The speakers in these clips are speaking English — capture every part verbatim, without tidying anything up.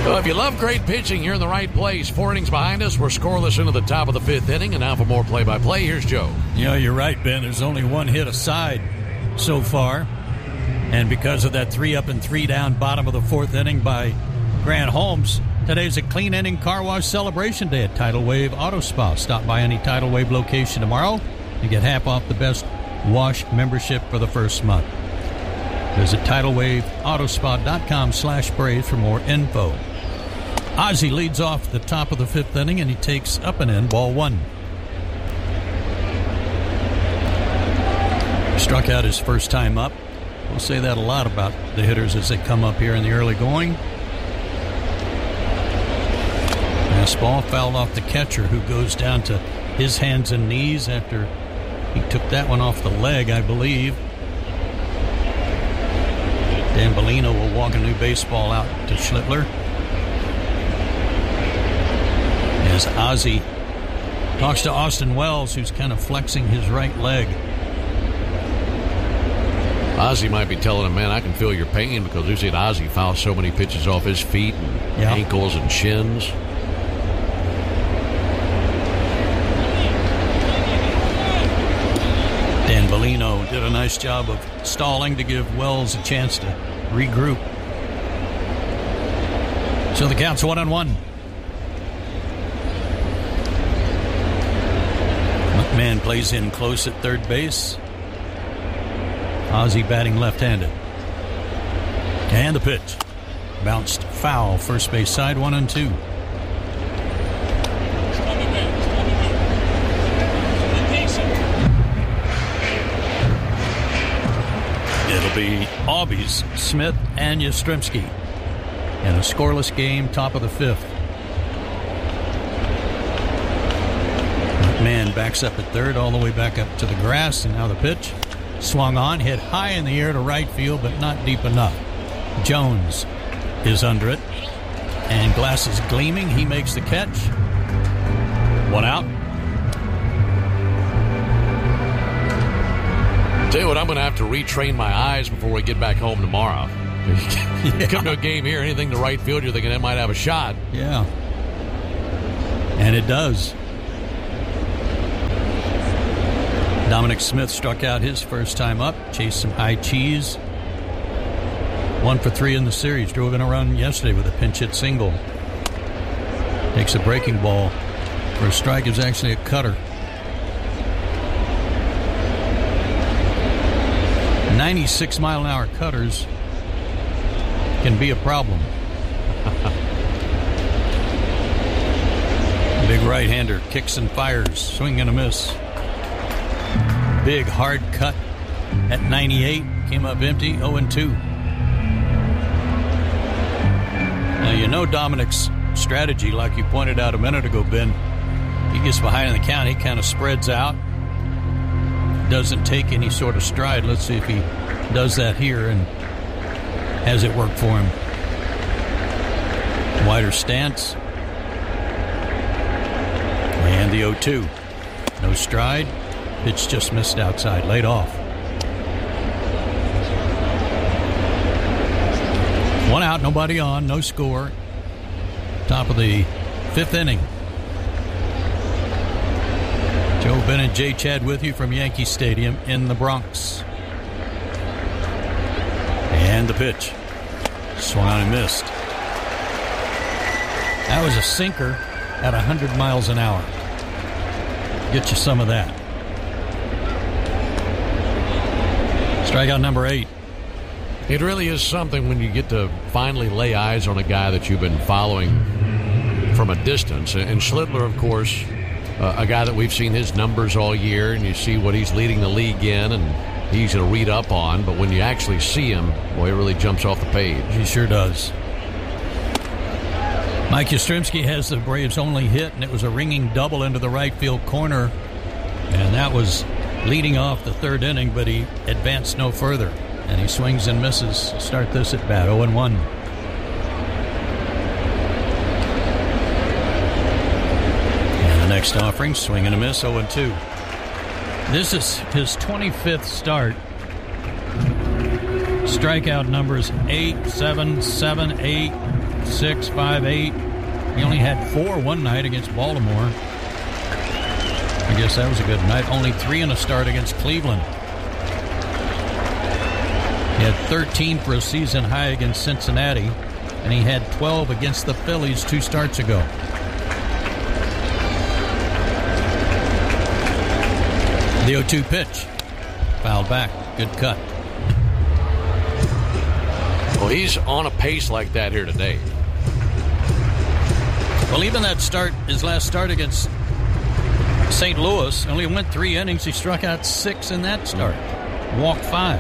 Well, if you love great pitching, you're in the right place. Four innings behind us. We're scoreless into the top of the fifth inning. And now for more play-by-play, here's Joe. Yeah, you're right, Ben. There's only one hit aside so far. And because of that three up and three down bottom of the fourth inning by Grant Holmes, today's a clean inning car wash celebration day at Tidal Wave Auto Spa. Stop by any Tidal Wave location tomorrow and get half off the best wash membership for the first month. Visit tidal wave auto spa dot com slash Braves for more info. Ozzie leads off the top of the fifth inning, and he takes up and in, ball one. Struck out his first time up. We'll say that a lot about the hitters as they come up here in the early going. Fastball fouled off the catcher, who goes down to his hands and knees after he took that one off the leg, I believe. Dan Bellino will walk a new baseball out to Schlittler. As Ozzie talks to Austin Wells, who's kind of flexing his right leg. Ozzie might be telling him, man, I can feel your pain, because we've seen Ozzie foul so many pitches off his feet and yeah. ankles and shins. Dan Bellino did a nice job of stalling to give Wells a chance to regroup. So the count's one on one. McMahon plays in close at third base. Ozzie batting left-handed. And the pitch. Bounced foul, first base side, one and two. It'll be Aubies, Smith, and Yastrzemski in a scoreless game, top of the fifth. McMahon backs up at third, all the way back up to the grass, and now the pitch. Swung on, hit high in the air to right field, but not deep enough. Jones is under it, and glasses gleaming. He makes the catch. One out. Tell you what, I'm going to have to retrain my eyes before we get back home tomorrow. You yeah. come to a game here, anything to right field, you're thinking it might have a shot. Yeah. And it does. Dominic Smith struck out his first time up, chased some high cheese. One for three in the series. Drove in a run yesterday with a pinch hit single. Takes a breaking ball for a strike. It was actually a cutter. ninety-six mile an hour cutters can be a problem. Big right-hander kicks and fires. Swing and a miss. Big hard cut at ninety-eight. Came up empty, oh and two. Now, you know Dominic's strategy, like you pointed out a minute ago, Ben. He gets behind in the count. He kind of spreads out. Doesn't take any sort of stride. Let's see if he does that here and has it work for him. Wider stance. And the oh two. No stride. Pitch just missed outside. Laid off. One out, nobody on, no score. Top of the fifth inning. Joe, Ben, and Jay Chad with you from Yankee Stadium in the Bronx. And the pitch. Swung on and missed. That was a sinker at one hundred miles an hour. Get you some of that. Strikeout number eight. It really is something when you get to finally lay eyes on a guy that you've been following from a distance. And Schlittler, of course, uh, a guy that we've seen his numbers all year, and you see what he's leading the league in, and he's going to read up on. But when you actually see him, boy, it really jumps off the page. He sure does. Mike Yastrzemski has the Braves' only hit, and it was a ringing double into the right field corner. And that was leading off the third inning, but he advanced no further. And he swings and misses. Start this at bat, oh and one. And the next offering, swing and a miss, oh and two. This is his twenty-fifth start. Strikeout numbers eight, seven, seven, eight, six, five, eight. He only had four one night against Baltimore. I guess that was a good night. Only three in a start against Cleveland. He had thirteen for a season high against Cincinnati, and he had twelve against the Phillies two starts ago. The oh two pitch. Fouled back. Good cut. Well, he's on a pace like that here today. Well, even that start, his last start against Saint Louis, only went three innings. He struck out six in that start. Walked five.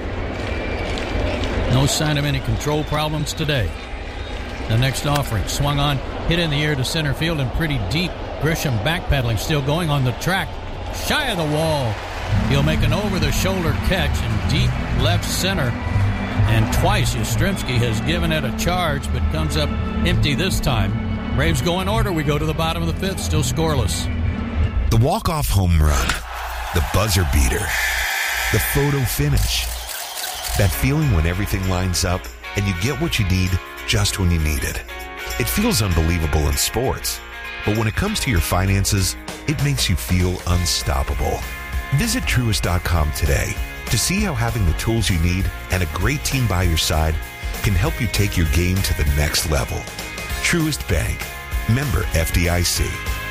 No sign of any control problems today. The next offering swung on, hit in the air to center field and pretty deep. Grisham backpedaling, still going on the track. Shy of the wall. He'll make an over-the-shoulder catch in deep left center. And twice Yastrzemski has given it a charge, but comes up empty this time. Braves go in order. We go to the bottom of the fifth, still scoreless. The walk-off home run. The buzzer beater. The photo finish. That feeling when everything lines up and you get what you need just when you need it. It feels unbelievable in sports, but when it comes to your finances, it makes you feel unstoppable. Visit Truist dot com today to see how having the tools you need and a great team by your side can help you take your game to the next level. Truist Bank. Member F D I C.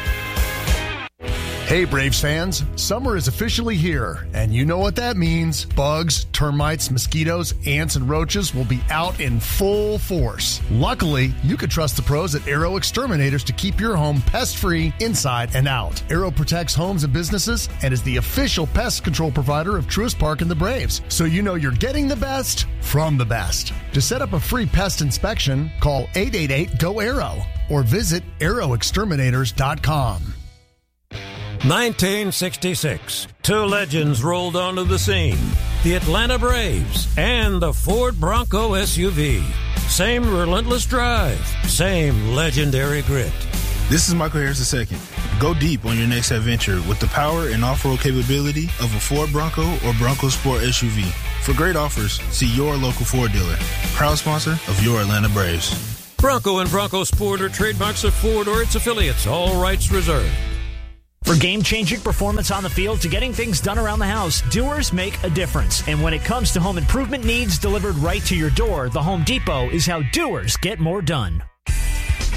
Hey Braves fans, summer is officially here, and you know what that means. Bugs, termites, mosquitoes, ants, and roaches will be out in full force. Luckily, you can trust the pros at Arrow Exterminators to keep your home pest-free inside and out. Arrow protects homes and businesses and is the official pest control provider of Truist Park and the Braves, so you know you're getting the best from the best. To set up a free pest inspection, call eight eight eight, G O, ARROW or visit arrow exterminators dot com. nineteen sixty-six, two legends rolled onto the scene. The Atlanta Braves and the Ford Bronco S U V. Same relentless drive, same legendary grit. This is Michael Harris the second. Go deep on your next adventure with the power and off-road capability of a Ford Bronco or Bronco Sport S U V. For great offers, see your local Ford dealer. Proud sponsor of your Atlanta Braves. Bronco and Bronco Sport are trademarks of Ford or its affiliates. All rights reserved. For game-changing performance on the field to getting things done around the house, Doers make a difference. And when it comes to home improvement needs delivered right to your door, the Home Depot is how doers get more done.